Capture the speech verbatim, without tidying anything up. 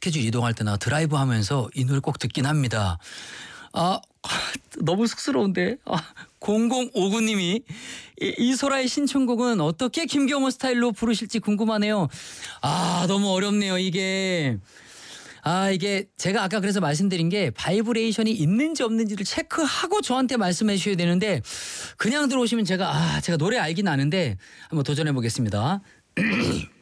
스케줄 이동할 때나 드라이브 하면서 이 노래 꼭 듣긴 합니다. 아, 너무 쑥스러운데. 아, 공공오구 님이 이, 이소라의 신청곡은 어떻게 김경호 스타일로 부르실지 궁금하네요. 아, 너무 어렵네요, 이게. 아, 이게 제가 아까 그래서 말씀드린 게 바이브레이션이 있는지 없는지를 체크하고 저한테 말씀해 주셔야 되는데 그냥 들어오시면 제가 아, 제가 노래 알긴 아는데 한번 도전해 보겠습니다.